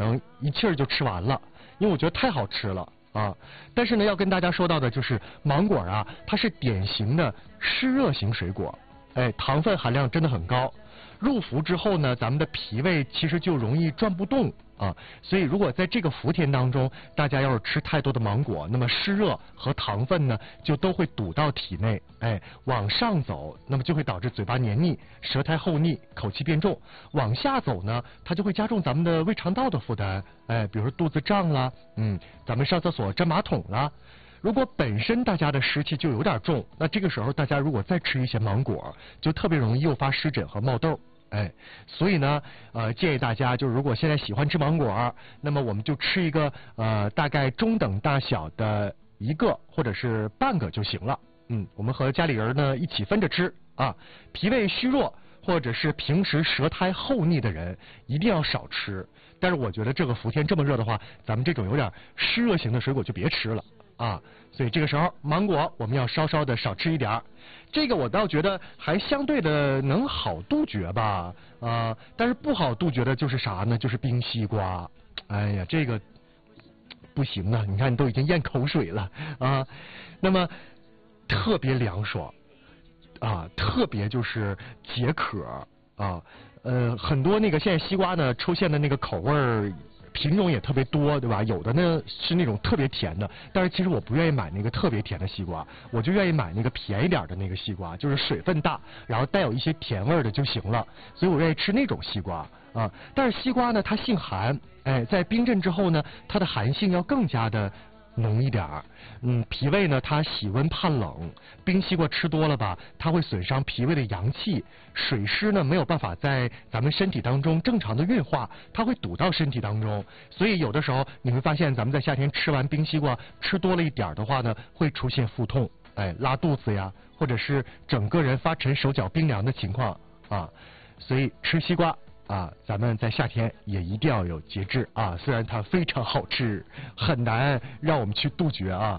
能一气儿就吃完了，因为我觉得太好吃了啊。但是呢，要跟大家说到的就是芒果啊，它是典型的湿热型水果，糖分含量真的很高。入伏之后呢，咱们的脾胃其实就容易转不动啊，所以如果在这个伏天当中，大家要是吃太多的芒果，那么湿热和糖分呢就都会堵到体内，往上走，那么就会导致嘴巴黏腻、舌苔厚腻、口气变重；往下走呢，它就会加重咱们的胃肠道的负担，比如说肚子胀啦，咱们上厕所占马桶啦。如果本身大家的湿气就有点重，那这个时候大家如果再吃一些芒果，就特别容易诱发湿疹和冒痘。所以呢，建议大家就是如果现在喜欢吃芒果，那么我们就吃一个大概中等大小的一个或者是半个就行了。我们和家里人呢一起分着吃啊。脾胃虚弱或者是平时舌苔厚腻的人一定要少吃。但是我觉得这个伏天这么热的话，咱们这种有点湿热型的水果就别吃了啊。所以这个时候芒果我们要稍稍的少吃一点。这个我倒觉得还相对的能好杜绝吧，但是不好杜绝的就是啥呢？就是冰西瓜。哎呀，这个不行啊！你看你都已经咽口水了啊。那么特别凉爽啊，特别就是解渴啊。很多那个现在西瓜呢出现的那个口味儿。品种也特别多，对吧？有的呢是那种特别甜的，但是其实我不愿意买那个特别甜的西瓜，我就愿意买那个便宜点的那个西瓜，就是水分大，然后带有一些甜味的就行了。所以我愿意吃那种西瓜啊。但是西瓜呢，它性寒，在冰镇之后呢，它的寒性要更加的浓一点儿。脾胃呢它喜温怕冷，冰西瓜吃多了吧，它会损伤脾胃的阳气，水湿呢没有办法在咱们身体当中正常的运化，它会堵到身体当中。所以有的时候你会发现咱们在夏天吃完冰西瓜吃多了一点的话呢，会出现腹痛，拉肚子呀，或者是整个人发沉手脚冰凉的情况啊。所以吃西瓜咱们在夏天也一定要有节制啊，虽然它非常好吃，很难让我们去杜绝啊。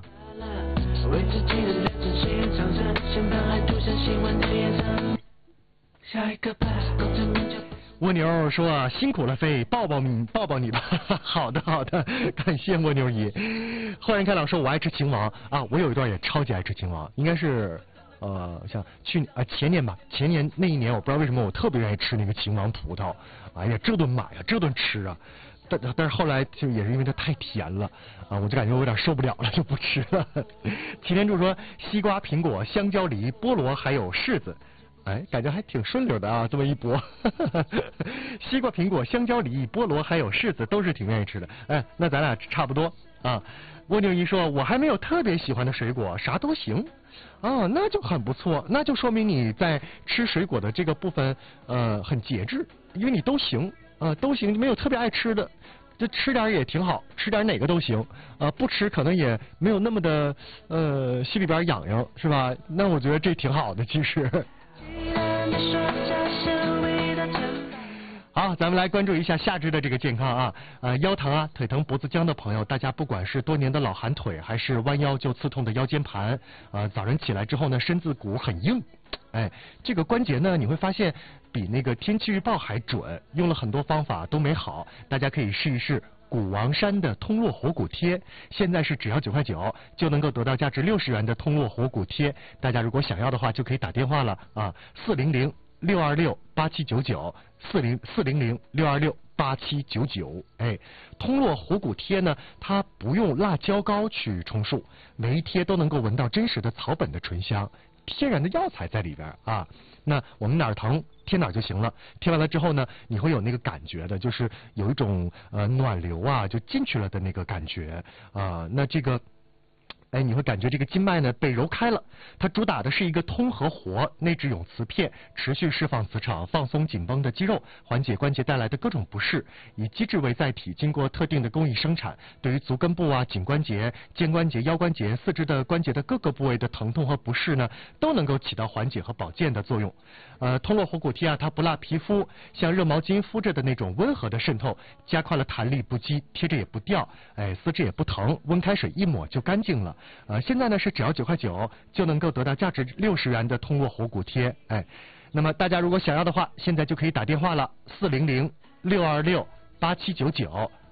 蜗牛说辛苦了飞，抱抱你吧。好的，感谢蜗牛姨。焕然开朗说我爱吃秦王啊，我有一段也超级爱吃秦王，应该是像前年吧，前年那一年我不知道为什么我特别愿意吃那个秦王葡萄，哎呀这顿买啊，这顿吃啊。但是后来就也是因为它太甜了啊，我就感觉我有点受不了了，就不吃了。齐天柱说西瓜、苹果、香蕉、梨、菠萝还有柿子，感觉还挺顺溜的啊，这么一播。西瓜、苹果、香蕉、梨、菠萝还有柿子都是挺愿意吃的，那咱俩差不多啊。蜗牛一说我还没有特别喜欢的水果，啥都行。那就很不错，那就说明你在吃水果的这个部分很节制，因为你都行都行，没有特别爱吃的，就吃点也挺好，吃点哪个都行不吃可能也没有那么的心里边痒痒，是吧？那我觉得这挺好的，其实。好，咱们来关注一下下肢的这个健康腰疼腿疼脖子僵的朋友，大家不管是多年的老寒腿，还是弯腰就刺痛的腰间盘早晨起来之后呢，身子骨很硬，这个关节呢，你会发现比那个天气预报还准，用了很多方法都没好，大家可以试一试古王山的通络活骨贴，现在是只要9块9就能够得到价值60元的通络活骨贴，大家如果想要的话就可以打电话了400-626-8799，400-626-8799。通络活骨贴呢，它不用辣椒膏去充数，每一贴都能够闻到真实的草本的醇香，天然的药材在里边那我们哪儿疼贴哪儿就行了，贴完了之后呢，你会有那个感觉的，就是有一种暖流就进去了的那个感觉那这个你会感觉这个筋脉呢被揉开了，它主打的是一个通和活内置永磁片，持续释放磁场，放松紧绷的肌肉，缓解关节带来的各种不适，以机制为载体，经过特定的工艺生产，对于足根部颈关节、肩关节、腰关节、四肢的关节的各个部位的疼痛和不适呢，都能够起到缓解和保健的作用。通络活骨贴它不辣皮肤，像热毛巾敷着的那种温和的渗透，加快了弹力不激，贴着也不掉，撕着也不疼，温开水一抹就干净了。现在呢是只要9块9就能够得到价值60元的通络活骨贴，那么大家如果想要的话，现在就可以打电话了，400-626-8799